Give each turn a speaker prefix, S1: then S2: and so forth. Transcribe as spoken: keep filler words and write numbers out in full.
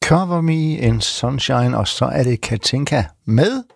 S1: Cover Me in Sunshine, og så er det Katinka med